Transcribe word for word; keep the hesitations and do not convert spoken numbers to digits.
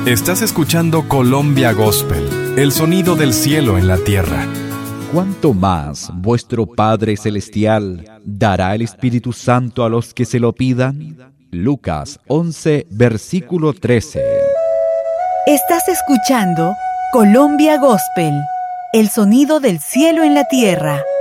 Estás escuchando Colombia Gospel, el sonido del cielo en la tierra. ¿Cuánto más vuestro Padre Celestial dará el Espíritu Santo a los que se lo pidan? Lucas once, versículo trece. Estás escuchando Colombia Gospel, el sonido del cielo en la tierra.